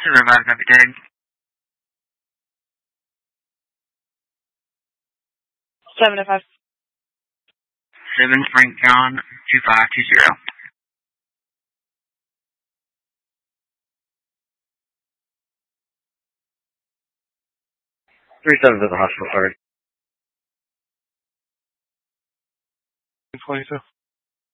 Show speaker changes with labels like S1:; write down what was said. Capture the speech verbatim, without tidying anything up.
S1: Revive every day.
S2: Seven to five.
S1: Seven Frank John two five two zero.
S3: Three seven to the hospital, sorry.
S4: twenty-two.